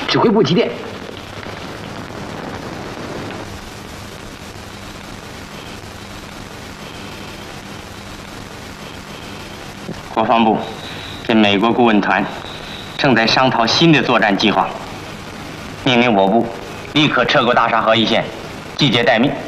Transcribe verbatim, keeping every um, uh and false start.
指挥部急电。 国防部跟美国顾问团正在商讨新的作战计划，命令我部立刻撤过大沙河一线，集结待命。